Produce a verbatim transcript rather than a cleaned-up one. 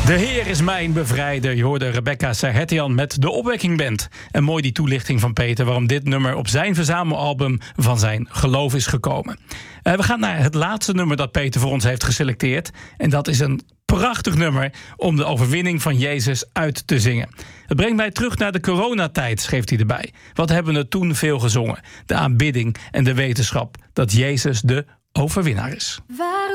De Heer is mijn bevrijder. Je hoorde Rebecca Serhettian met de Opwekking Band. En mooi die toelichting van Peter waarom dit nummer op zijn verzamelalbum van zijn geloof is gekomen. Uh, we gaan naar het laatste nummer dat Peter voor ons heeft geselecteerd. En dat is een prachtig nummer om de overwinning van Jezus uit te zingen. Het brengt mij terug naar de coronatijd, schreef hij erbij. Wat hebben we toen veel gezongen? De aanbidding en de wetenschap dat Jezus de overwinnaar is. Waar